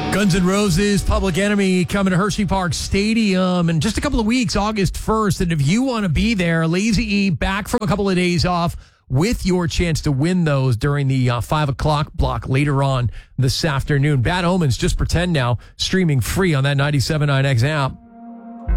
Guns N' Roses, Public Enemy coming to Hershey Park Stadium in just a couple of weeks, August 1st. And if you want to be there, Lazy E back from a couple of days off with your chance to win those during the 5 o'clock block later on this afternoon. Bad Omens, Just Pretend Now, streaming free on that 97.9X app.